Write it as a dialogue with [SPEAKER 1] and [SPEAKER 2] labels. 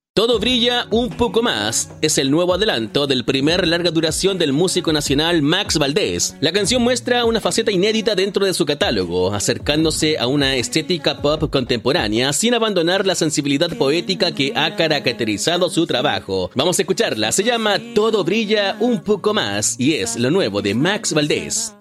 [SPEAKER 1] Todo brilla un poco más es el nuevo adelanto del primer larga duración del músico nacional Max Valdés. La canción muestra una faceta inédita dentro de su catálogo, acercándose a una estética pop contemporánea sin abandonar la sensibilidad poética que ha caracterizado su trabajo. Vamos a escucharla, se llama Todo brilla un poco más y es lo nuevo de Max Valdés.